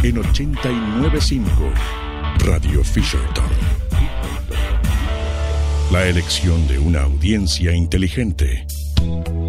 en 89.5 Radio Fisherton. La elección de una audiencia inteligente.